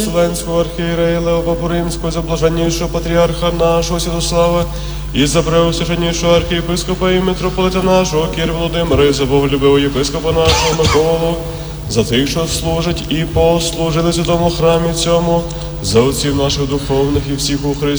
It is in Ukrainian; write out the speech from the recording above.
Вселенського архієрея Леопапу Римського, за блаженнішого патріарха нашого Святослава, і за преосвященнішого архієпископа і митрополита нашого Кір Володимира, і за боголюбивого єпископа нашого Миколу, за тих, що служать і послужили святому храмі цьому, за отців наших духовних і всіх у Христі.